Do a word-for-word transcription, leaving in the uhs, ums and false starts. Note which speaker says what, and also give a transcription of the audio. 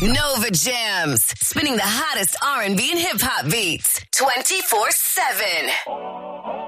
Speaker 1: Nova Jams, spinning the hottest R and B and hip hop beats twenty-four seven.